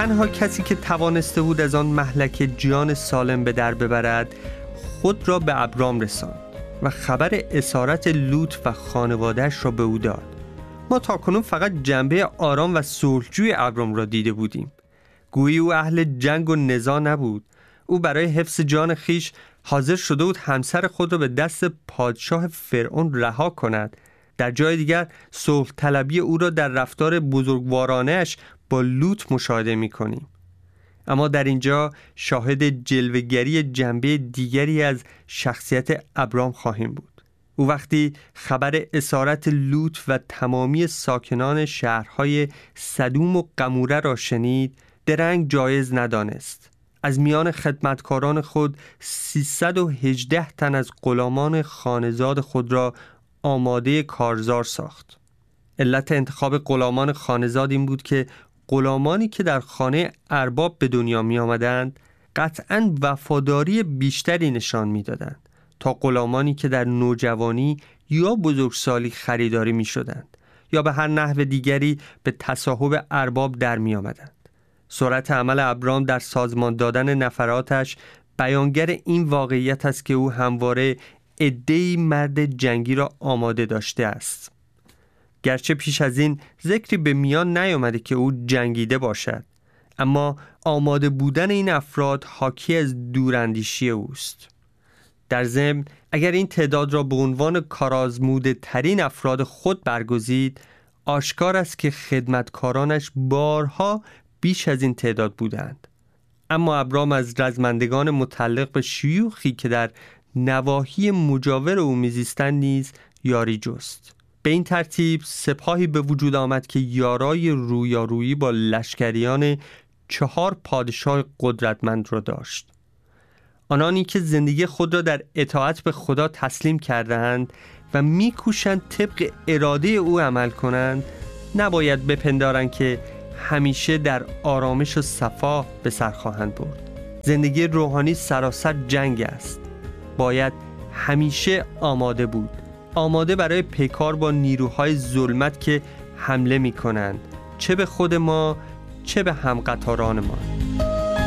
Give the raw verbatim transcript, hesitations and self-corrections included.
تنها کسی که توانسته بود از آن مهلک جان سالم به در ببرد خود را به ابرام رساند و خبر اسارت لوط و خانواده‌اش را به او داد. ما تاکنون فقط جنبه آرام و صلحجوی ابرام را دیده بودیم. گویی او اهل جنگ و نزاع نبود. او برای حفظ جان خیش حاضر شده بود همسر خود را به دست پادشاه فرعون رها کند. در جای دیگر صلح طلبی او را در رفتار بزرگوارانه‌اش با لوط مشاهده می‌کنیم. اما در اینجا شاهد جلوه‌گری جنبه دیگری از شخصیت ابرام خواهیم بود. او وقتی خبر اسارت لوط و تمامی ساکنان شهرهای سدوم و قموره را شنید، درنگ جایز ندانست. از میان خدمتکاران خود سیصد و هجده تن از غلامان خانزاد خود را آماده کارزار ساخت. علت انتخاب غلامان خانزاد این بود که غلامانی که در خانه ارباب به دنیا می آمدند قطعاً وفاداری بیشتری نشان می دادند تا غلامانی که در نوجوانی یا بزرگسالی خریداری می شدند یا به هر نحو دیگری به تصاحب ارباب در می آمدند. سرعت عمل ابرام در سازمان دادن نفراتش بیانگر این واقعیت است که او همواره عده‌ای مرد جنگی را آماده داشته است. گرچه پیش از این ذکری به میان نیامده که او جنگیده باشد، اما آماده بودن این افراد حاکی از دوراندیشی اوست. در ضمن اگر این تعداد را به عنوان کارآزموده ترین افراد خود برگزید، آشکار است که خدمتکارانش بارها بیش از این تعداد بودند. اما ابرام از رزمندگان متعلق به شیوخی که در نواحی مجاور او میزیستند نیز یاری جست. به این ترتیب سپاهی به وجود آمد که یارای رویارویی با لشکریان چهار پادشاه قدرتمند را داشت. آنانی که زندگی خود را در اطاعت به خدا تسلیم کرده‌اند و می‌کوشند طبق اراده او عمل کنند، نباید بپندارند که همیشه در آرامش و صفا به سر خواهند برد. زندگی روحانی سراسر جنگ است. باید همیشه آماده بود. آماده برای پیکار با نیروهای ظلمت که حمله می کنند، چه به خود ما چه به همقطاران ما.